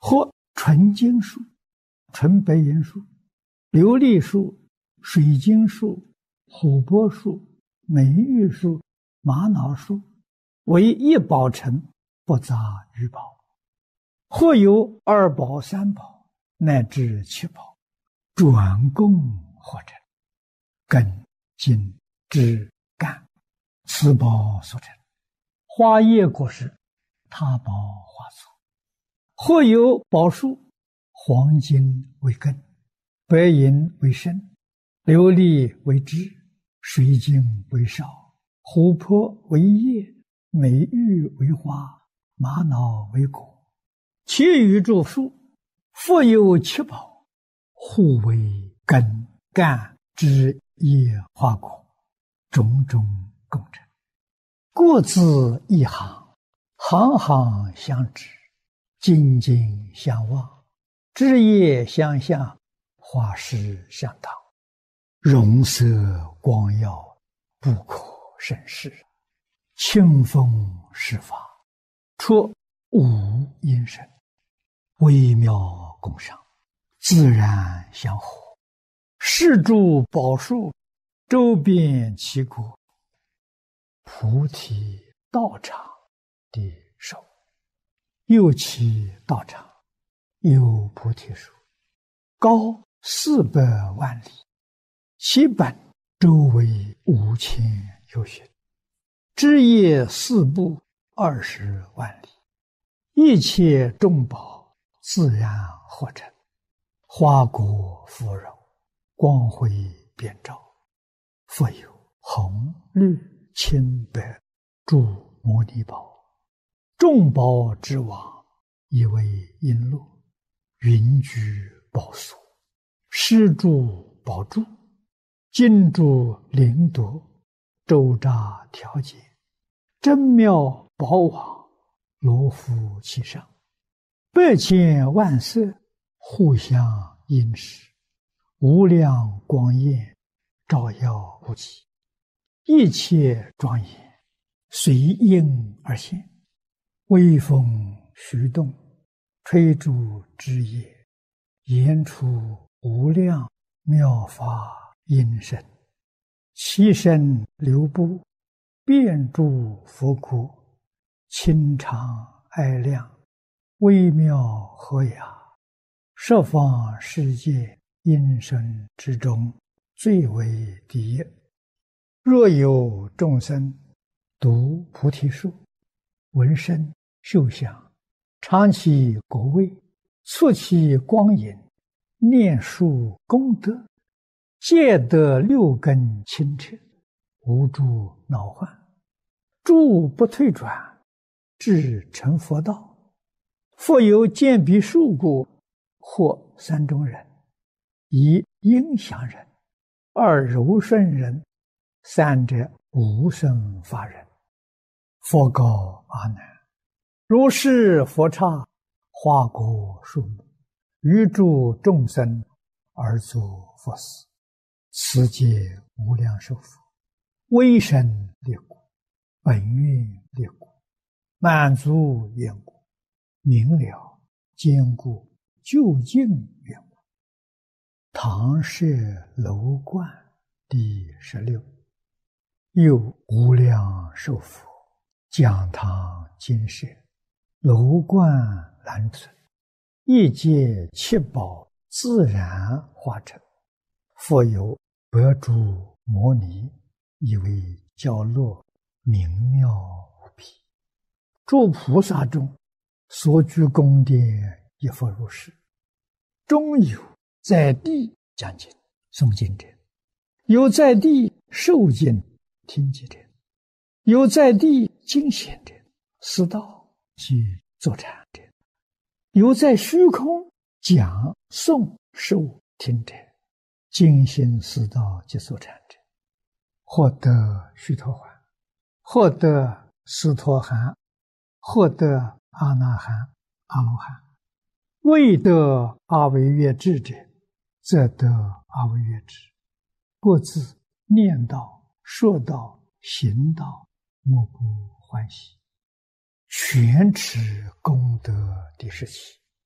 或纯金树、纯白银树、琉璃树、水晶树、琥珀树、美玉树、玛瑙树，为一宝城，不杂于宝。或有二宝、三宝，乃至七宝，转供或成，根、茎、枝、干，此宝所成。花叶果实，他宝化作。或有宝树，黄金为根，白银为身，琉璃为枝，水晶为梢，琥珀为叶，美玉为花，玛瑙为果。其余诸树，复有七宝，互为根、干、枝、叶、花、果，种种共成。各自一行，行行相指，茎茎相望，枝叶相向，花实相当，容色光耀，不可胜视。清风施法，出无因声，微妙共生，自然相合。是诸宝树，周遍其国，菩提道场的手。又其道场，有菩提树，高400万里，其本周围5000由旬，枝叶四部20万里，一切众宝自然合成，花果芙蓉，光辉遍照。复有红、绿、青、白诸摩尼宝，众宝之王，以为璎珞，云居宝所，施诸宝柱，金柱灵铎，周匝调节，真妙宝网，罗敷其上，100千万色，互相映饰，无量光焰，照耀无极，一切庄严，随应而现。微风徐动，吹诸枝叶，言出无量妙法音声，其声流布，遍诸佛国，清长爱亮，微妙和雅，十方世界音声之中，最为第一。若有众生读菩提树，闻声嗅香，尝其果味，触其光影，念树功德，皆得6根清澈，无诸恼患，诸不退转，至成佛道。复有见彼树故，或3种人：一应祥人，二柔顺人，三者无生法人。佛告阿难：如是佛刹，花果树木，于诸众生而作佛事，此皆无量寿佛，威神力故，本愿力故，满足愿故，明了坚固究竟愿故。唐舍楼观第16。又无量寿佛，讲堂金舍，楼观栏存，一界七宝自然化成。复有百诸摩尼，以为教乐，明妙无比。诸菩萨中，所居宫殿亦复如是。中有在地讲经诵经者，有在地受经听经者，有在地经显者，思道及坐禅者，有在虚空讲诵受听者，精心思道及坐禅者，获得须陀洹，获得斯陀含，获得阿那含、阿罗汉。未得阿惟越致者，则得阿惟越致。各自念道、说道、行道，莫不欢喜，全持功德第17。